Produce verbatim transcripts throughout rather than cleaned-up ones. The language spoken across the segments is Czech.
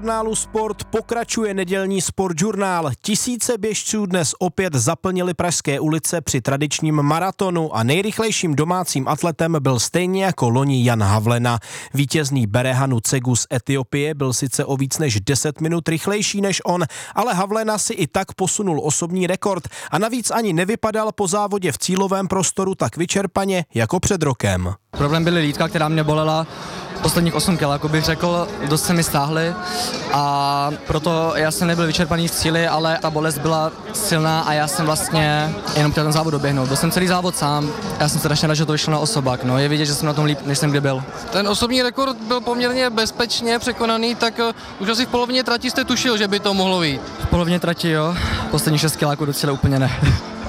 Žurnálu Sport pokračuje nedělní sportžurnál. Tisíce běžců dnes opět zaplnili pražské ulice při tradičním maratonu a nejrychlejším domácím atletem byl stejně jako loni Jan Havlena. Vítězný Berehanu Cegu z Etiopie byl sice o víc než deset minut rychlejší než on, ale Havlena si i tak posunul osobní rekord a navíc ani nevypadal po závodě v cílovém prostoru tak vyčerpaně jako před rokem. Problém byly lítka, která mě bolela posledních osm kil, jako bych řekl, dost se mi stáhly a proto já jsem nebyl vyčerpaný v cíli, ale ta bolest byla silná a já jsem vlastně jenom chtěl ten závod doběhnout. Byl jsem celý závod sám, já jsem strašně rád, že to vyšlo na osobák, no je vidět, že jsem na tom líp, než jsem kdy byl. Ten osobní rekord byl poměrně bezpečně překonaný, tak uh, už asi v polovině trati jste tušil, že by to mohlo vyjít. V polovině trati jo, poslední šest kiláků do cíle úplně ne.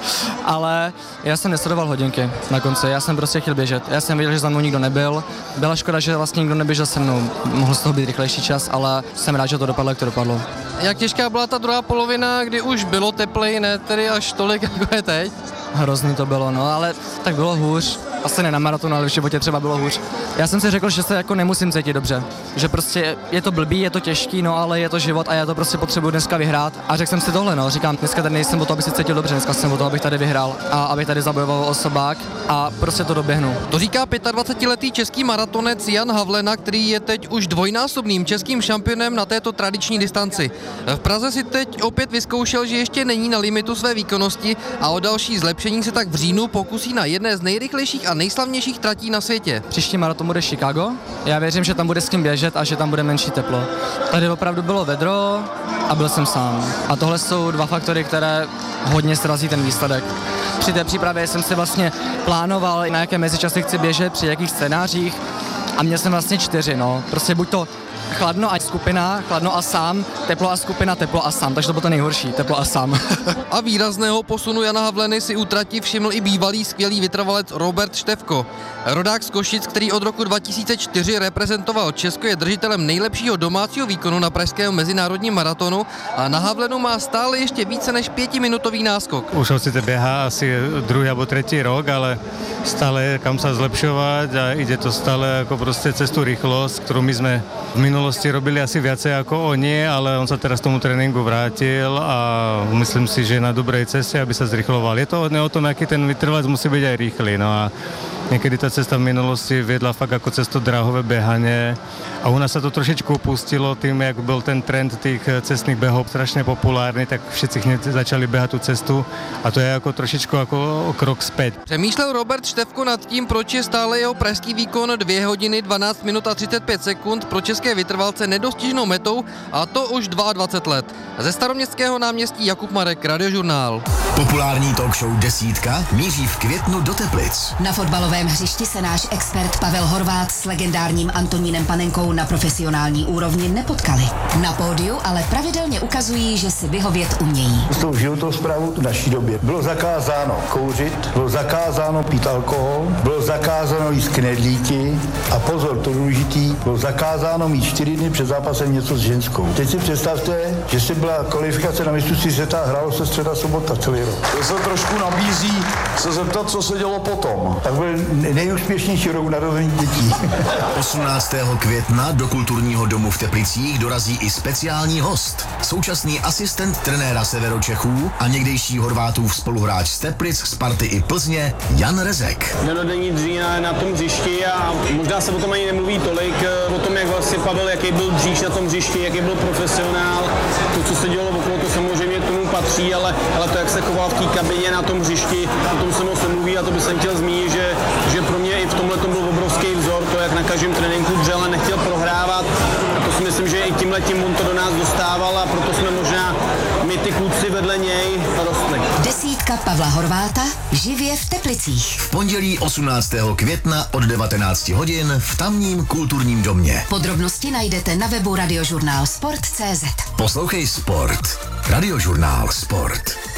Ale já jsem nesledoval hodinky na konci, já jsem prostě chtěl běžet. Já jsem věděl, že za mnou nikdo nebyl. Byla škoda, že vlastně nikdo neběžel se mnou. Mohl z toho být rychlejší čas, ale jsem rád, že to dopadlo, jak to dopadlo. Jak těžká byla ta druhá polovina, kdy už bylo teplej, ne tedy až tolik, jako je teď? Hrozný to bylo, no, ale tak bylo hůř. Asi ne na maratonu, ale v životě třeba bylo hůř. Já jsem si řekl, že se jako nemusím cítit dobře. Že prostě je to blbý, je to těžký, no ale je to život a já to prostě potřebuji dneska vyhrát. A řekl jsem si tohle, no, říkám, dneska tady nejsem o to, abych se cítil dobře, dneska jsem o to, abych tady vyhrál a abych tady zabojoval osobák a prostě to doběhnu. To říká dvacetipětiletý český maratonec Jan Havlena, který je teď už dvojnásobným českým šampionem na této tradiční distanci. V Praze si teď opět vyzkoušel, že ještě není na limitu své výkonnosti a o další zlepšení se tak v říjnu pokusí na jedné z nejrychlejších a nejslavnějších tratí na světě. Příští maraton bude Chicago. Já věřím, že tam bude s kým běžet a že tam bude menší teplo. Tady opravdu bylo vedro a byl jsem sám. A tohle jsou dva faktory, které hodně srazí ten výsledek. Při té přípravě jsem si vlastně plánoval, na jaké mezičasy chci běžet, při jakých scénářích a měl jsem vlastně čtyři, no. Prostě buď to chladno a skupina, chladno a sám, teplo a skupina, teplo a sám, takže to bylo to nejhorší, teplo a sám. A výrazného posunu Jana Havleny si u trati všiml i bývalý skvělý vytrvalec Robert Štefko. Rodák z Košic, který od roku dva tisíce čtyři reprezentoval Česko, je držitelem nejlepšího domácího výkonu na pražském mezinárodním maratonu a na Havlenu má stále ještě více než pětiminutový náskok. Už sice běhá asi druhý nebo třetí rok, ale stále je kam sa zlepšovať a ide to stále jako prostě cez tú rýchlosť, ktorú my sme v minulosti robili asi viacej ako oni, ale on sa teraz tomu tréninku vrátil a myslím si, že je na dobrej ceste, aby sa zrychloval. Je to hodne o tom, aký ten vytrvalec musí byť aj rýchly. No a niekedy tá cesta v minulosti viedla fakt ako cez to dráhové behanie a u nás sa to trošičku opustilo tým, jak byl ten trend tých cestných behov strašne populárny, tak všetci hneď začali behať tú cestu a to je jako trošičku jako krok zpět. Přemýšlel Robert Štefko nad tím, proč je stále jeho pražský výkon dvě hodiny dvanáct minut a třicet pět sekund pro české vytrvalce nedostižnou metou a to už dvacet dva let. Ze Staroměstského náměstí Jakub Marek, Radiožurnál. Populární talk show Desítka míří v květnu do Teplic. Na fotbalovém hřišti se náš expert Pavel Horváth s legendárním Antonínem Panenkou na profesionální úrovni nepotkali. Na pódiu ale pravidelně ukazují, že si vyhovět umějí. S tou životosprávou v naší době bylo zakázáno kouřit, bylo zakázáno pít alkohol, bylo zakázáno jíst knedlíky a pozor, to důležitý, bylo zakázáno mít čtyři dny před zápasem něco s ženskou. Teď si představte, že se byla kvalifikace na mistrovství světa a hrálo se středa sobota celý rok. To se trošku nabízí se zeptat, co se dělo potom. Tak byl nejúspěšnější rok narození dětí. osmnáctého května do kulturního domu v Teplicích dorazí i speciální host. Současný asistent trenéra Severočechů a někdejší Horvátův spoluhráč z Teplic, Sparty i Plzně Jan Rezek. Denodenní dřína na tom hřišti a možná se o tom ani nemluví tolik, o tom, jak vlastně Pavel, jaký byl dříž na tom hřišti, jaký byl profesionál. To, co se dělo okolo, to samozřejmě k tomu patří, ale, ale to, jak se choval v té kabině na tom hřišti, o tom se moc nemluví a to bych chtěl zmínit, že, že pro mě i v tomhle tom byl obrovský vzor, to, jak na každém tréninku dřel a nechtěl prohrávat. A to si myslím, že i tímhletím on to do nás dostával a proto jsme možná my ty kluci vedle něj rostli. Desítka Pavla Horváta živě v Teplicích. V pondělí osmnáctého května od devatenáct hodin v tamním kulturním domě. Podrobnosti najdete na webu radiožurnál sport tečka cé zet. Poslouchej Sport. Radiožurnál Sport.